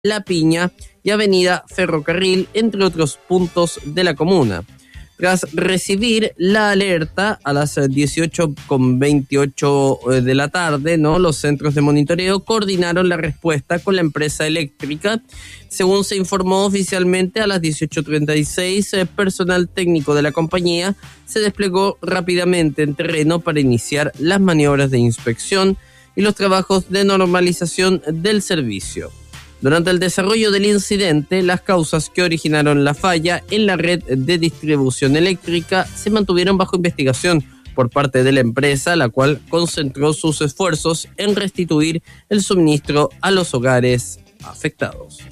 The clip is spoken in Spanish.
La Piña y Avenida Ferrocarril, entre otros puntos de la comuna. Tras recibir la alerta a las 18:28 de la tarde, los centros de monitoreo coordinaron la respuesta con la empresa eléctrica. Según se informó oficialmente, a las 18:36, personal técnico de la compañía se desplegó rápidamente en terreno para iniciar las maniobras de inspección y los trabajos de normalización del servicio. Durante el desarrollo del incidente, las causas que originaron la falla en la red de distribución eléctrica se mantuvieron bajo investigación por parte de la empresa, la cual concentró sus esfuerzos en restituir el suministro a los hogares afectados.